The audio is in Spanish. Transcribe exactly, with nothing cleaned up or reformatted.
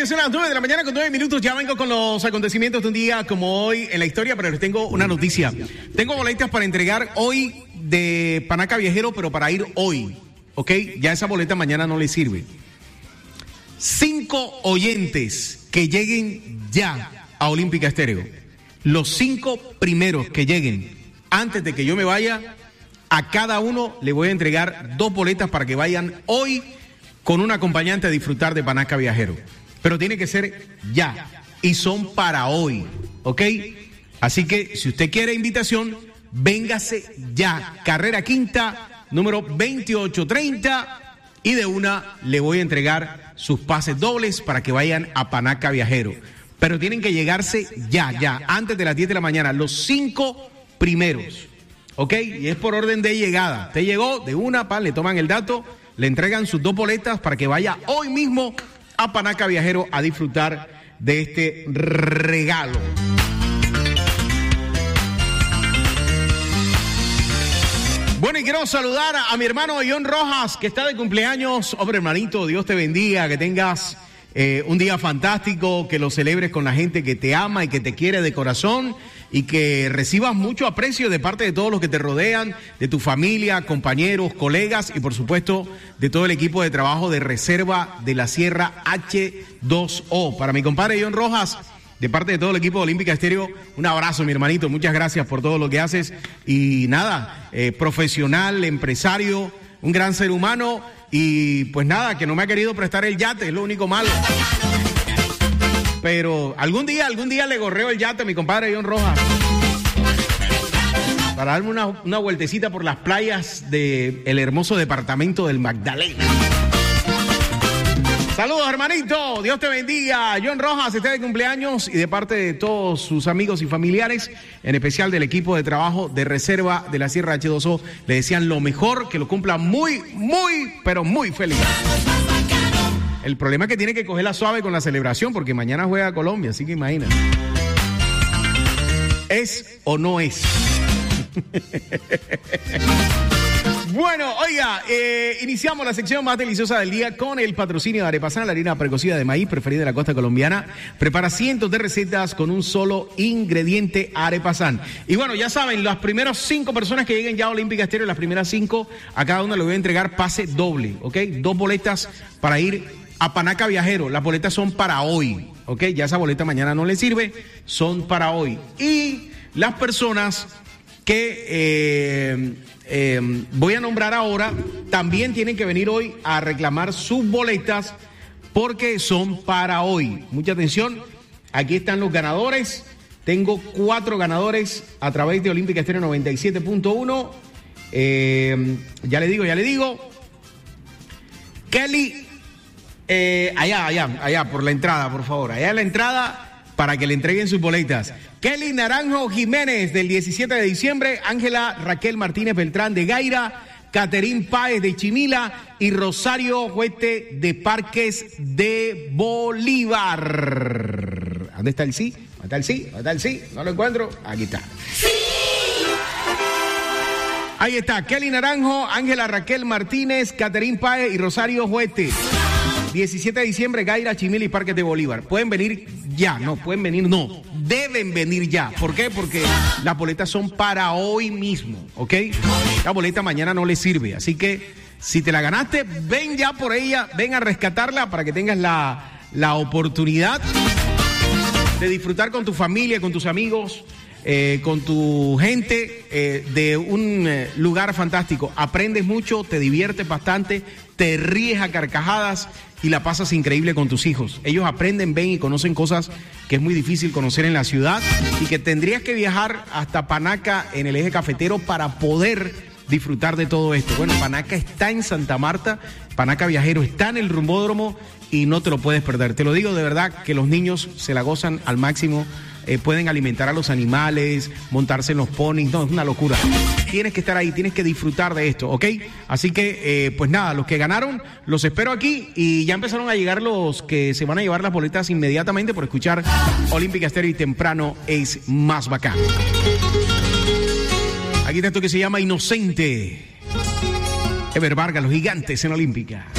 son las nueve de la mañana con nueve minutos. Ya vengo con los acontecimientos de un día como hoy en la historia, pero les tengo una noticia. Tengo boletas para entregar hoy de Panaca Viajero, pero para ir hoy, ¿ok? Ya esa boleta mañana no les sirve. Cinco oyentes que lleguen ya a Olímpica Estéreo. Los cinco primeros que lleguen antes de que yo me vaya, a cada uno le voy a entregar dos boletas para que vayan hoy con un acompañante a disfrutar de Panaca Viajero. Pero tiene que ser ya. Y son para hoy, ¿ok? Así que si usted quiere invitación, véngase ya. Carrera Quinta, número veintiocho treinta. Y de una le voy a entregar sus pases dobles para que vayan a Panaca Viajero. Pero tienen que llegarse ya, ya, antes de las diez de la mañana. Los cinco primeros, ¿ok? Y es por orden de llegada. Usted llegó de una, pa, le toman el dato, le entregan sus dos boletas para que vaya hoy mismo a Panaca Viajero a disfrutar de este regalo. Bueno, y quiero saludar a mi hermano John Rojas, que está de cumpleaños. Hombre, hermanito, Dios te bendiga, que tengas eh, un día fantástico, que lo celebres con la gente que te ama y que te quiere de corazón, y que recibas mucho aprecio de parte de todos los que te rodean, de tu familia, compañeros, colegas y por supuesto de todo el equipo de trabajo de Reserva de la Sierra H dos O. Para mi compadre John Rojas, de parte de todo el equipo de Olímpica Estéreo, un abrazo, mi hermanito, muchas gracias por todo lo que haces y nada, eh, profesional, empresario, un gran ser humano y pues nada, que no me ha querido prestar el yate, es lo único malo. Pero algún día, algún día le gorreo el yate a mi compadre John Rojas para darme una, una vueltecita por las playas del hermoso departamento del Magdalena. Saludos, hermanito, Dios te bendiga. John Rojas está de cumpleaños y de parte de todos sus amigos y familiares, en especial del equipo de trabajo de Reserva de la Sierra H dos O, le desean lo mejor, que lo cumpla muy, muy, pero muy feliz. El problema es que tiene que cogerla suave con la celebración porque mañana juega Colombia, así que imagina. ¿Es o no es? Bueno, oiga, eh, iniciamos la sección más deliciosa del día con el patrocinio de Arepazán, la harina precocida de maíz preferida de la costa colombiana. Prepara cientos de recetas con un solo ingrediente, Arepazán. Y bueno, ya saben, las primeras cinco personas que lleguen ya a Olímpica Estéreo, las primeras cinco, a cada una le voy a entregar pase doble, ¿ok? Dos boletas para ir a Panaca Viajero. Las boletas son para hoy, ¿ok? Ya esa boleta mañana no le sirve, son para hoy. Y las personas que eh, eh, voy a nombrar ahora también tienen que venir hoy a reclamar sus boletas porque son para hoy. Mucha atención, aquí están los ganadores. Tengo cuatro ganadores a través de Olímpica Estéreo noventa y siete punto uno. Eh, ya le digo, ya le digo. Kelly, eh, allá, allá, allá, por la entrada, por favor. Allá en la entrada para que le entreguen sus boletas. Kelly Naranjo Jiménez, del diecisiete de diciembre. Ángela Raquel Martínez Beltrán, de Gaira. Caterín Páez, de Chimila. Y Rosario Huete, de Parques de Bolívar. ¿Dónde está el sí? ¿Dónde está el sí? ¿Dónde está el sí? No lo encuentro. Aquí está. ¡Sí! Ahí está, Kelly Naranjo, Ángela Raquel Martínez, Caterín Páez y Rosario Huete. diecisiete de diciembre, Gaira, Chimila y Parques de Bolívar. Pueden venir ya, no, pueden venir, no, deben venir ya. ¿Por qué? Porque las boletas son para hoy mismo, ¿ok? La boleta mañana no les sirve, así que si te la ganaste, ven ya por ella, ven a rescatarla para que tengas la, la oportunidad de disfrutar con tu familia, con tus amigos, Eh, con tu gente eh, de un eh, lugar fantástico. Aprendes mucho, te diviertes bastante, te ríes a carcajadas y la pasas increíble con tus hijos. Ellos aprenden, ven y conocen cosas que es muy difícil conocer en la ciudad y que tendrías que viajar hasta Panaca en el eje cafetero para poder disfrutar de todo esto. Bueno, Panaca está en Santa Marta, Panaca Viajero está en el rumbódromo y no te lo puedes perder. Te lo digo de verdad que los niños se la gozan al máximo. Eh, pueden alimentar a los animales, montarse en los ponis, no, es una locura. Tienes que estar ahí, tienes que disfrutar de esto, ¿ok? Así que, eh, pues nada, los que ganaron, los espero aquí y ya empezaron a llegar los que se van a llevar las boletas inmediatamente por escuchar Olímpica Estéreo y temprano es más bacán. Aquí está esto que se llama Inocente. Ever Vargas, los gigantes en Olímpica.